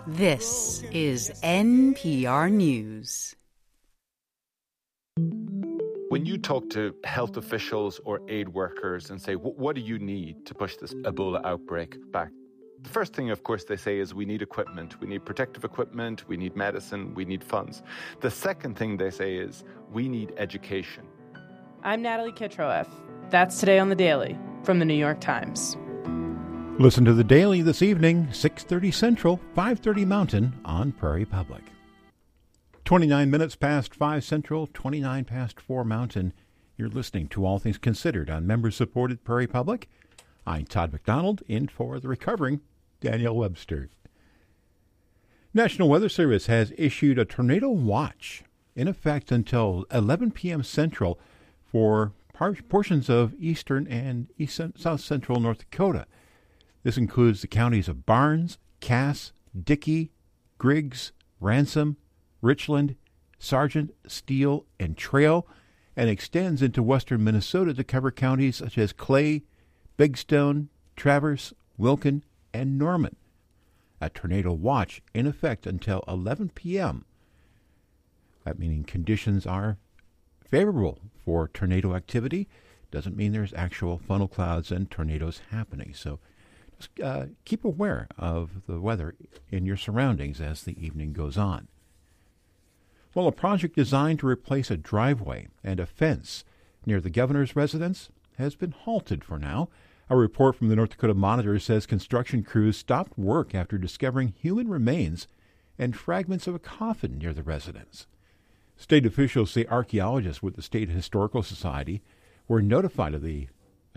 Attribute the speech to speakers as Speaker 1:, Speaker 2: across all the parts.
Speaker 1: This is NPR News.
Speaker 2: When you talk to health officials or aid workers and say, what do you need to push this Ebola outbreak back? The first thing, of course, they say is we need equipment. We need protective equipment. We need medicine. We need funds. The second thing they say is we need education.
Speaker 3: I'm Natalie Kitroeff. That's Today on the Daily from the New York Times.
Speaker 4: Listen to The Daily this evening, 6:30 Central, 5:30 Mountain on Prairie Public. 29 minutes past 5 Central, 29 past 4 Mountain. You're listening to All Things Considered on member-supported Prairie Public. I'm Todd McDonald, in for the recovering Danielle Webster. National Weather Service has issued a tornado watch in effect until 11 p.m. Central for portions of eastern and south central North Dakota. This includes the counties of Barnes, Cass, Dickey, Griggs, Ransom, Richland, Sargent, Steele, and Trail, and extends into western Minnesota to cover counties such as Clay, Big Stone, Traverse, Wilkin, and Norman. A tornado watch in effect until 11 p.m. That meaning conditions are favorable for tornado activity. Doesn't mean there's actual funnel clouds and tornadoes happening. So keep aware of the weather in your surroundings as the evening goes on. Well, a project designed to replace a driveway and a fence near the governor's residence has been halted for now. A report from the North Dakota Monitor says construction crews stopped work after discovering human remains and fragments of a coffin near the residence. State officials say archaeologists with the State Historical Society were notified of the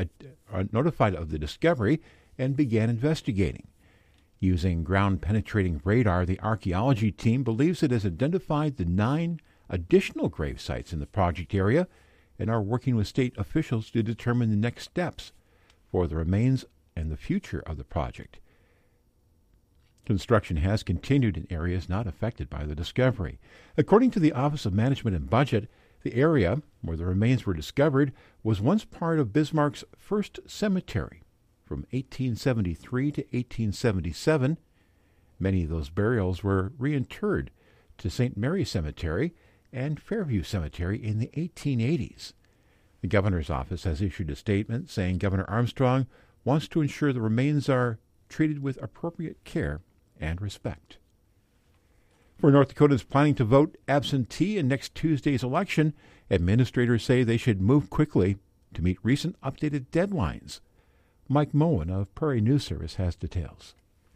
Speaker 4: discovery and began investigating. Using ground-penetrating radar, the archaeology team believes it has identified the 9 additional grave sites in the project area and are working with state officials to determine the next steps for the remains and the future of the project. Construction has continued in areas not affected by the discovery. According to the Office of Management and Budget, the area where the remains were discovered was once part of Bismarck's first cemetery from 1873 to 1877. Many of those burials were reinterred to St. Mary's Cemetery and Fairview Cemetery in the 1880s. The governor's office has issued a statement saying Governor Armstrong wants to ensure the remains are treated with appropriate care and respect. For North Dakotans planning to vote absentee in next Tuesday's election, administrators say they should move quickly to meet recent updated deadlines. Mike Moen of Prairie News Service has details.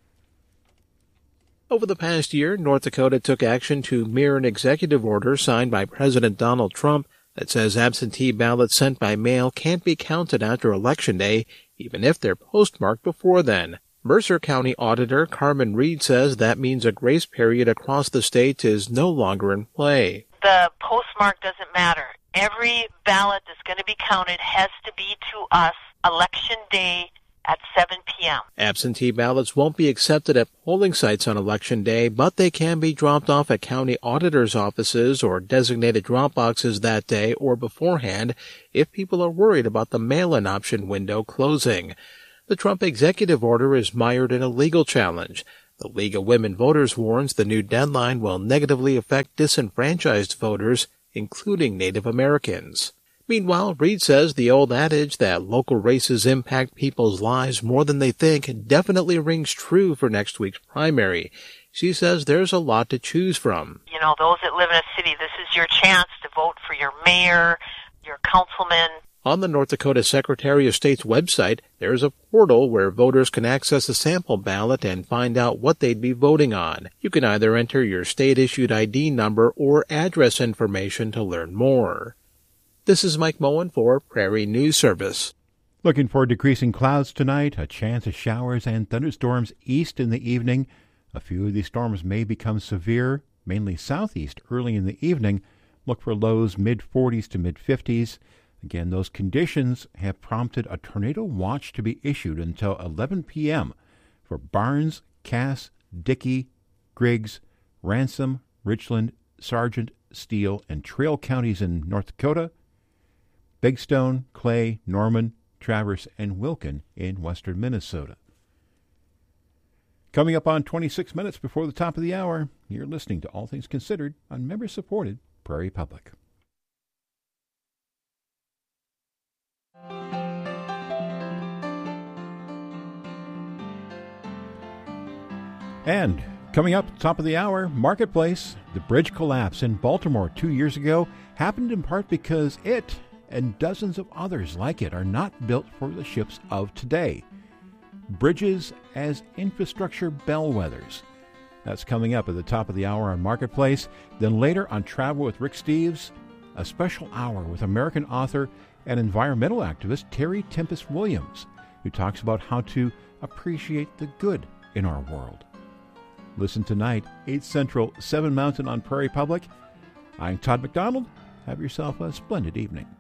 Speaker 5: Over the past year, North Dakota took action to mirror an executive order signed by President Donald Trump that says absentee ballots sent by mail can't be counted after Election Day, even if they're postmarked before then. Mercer County Auditor Carmen Reed says that means a grace period across the state is no longer in play.
Speaker 6: The postmark doesn't matter. Every ballot that's going to be counted has to be to us Election Day at 7 p.m.
Speaker 5: Absentee ballots won't be accepted at polling sites on Election Day, but they can be dropped off at county auditors' offices or designated drop boxes that day or beforehand if people are worried about the mail-in option window closing. The Trump executive order is mired in a legal challenge. The League of Women Voters warns the new deadline will negatively affect disenfranchised voters, including Native Americans. Meanwhile, Reed says the old adage that local races impact people's lives more than they think definitely rings true for next week's primary. She says there's a lot to choose from.
Speaker 6: You know, those that live in a city, this is your chance to vote for your mayor, your councilman.
Speaker 5: On the North Dakota Secretary of State's website, there's a portal where voters can access a sample ballot and find out what they'd be voting on. You can either enter your state-issued ID number or address information to learn more. This is Mike Moen for Prairie News Service.
Speaker 4: Looking for decreasing clouds tonight, a chance of showers and thunderstorms east in the evening. A few of these storms may become severe, mainly southeast early in the evening. Look for lows mid-40s to mid-50s. Again, those conditions have prompted a tornado watch to be issued until 11 p.m. for Barnes, Cass, Dickey, Griggs, Ransom, Richland, Sargent, Steele, and Trail counties in North Dakota, Big Stone, Clay, Norman, Traverse, and Wilkin in western Minnesota. Coming up on 26 minutes before the top of the hour, you're listening to All Things Considered on member-supported Prairie Public. And coming up, top of the hour, Marketplace. The bridge collapse in Baltimore 2 years ago happened in part because it and dozens of others like it are not built for the ships of today. Bridges as infrastructure bellwethers. That's coming up at the top of the hour on Marketplace. Then later on Travel with Rick Steves, a special hour with American author and environmental activist Terry Tempest Williams, who talks about how to appreciate the good in our world. Listen tonight, 8 Central, 7 Mountain on Prairie Public. I'm Todd McDonald. Have yourself a splendid evening.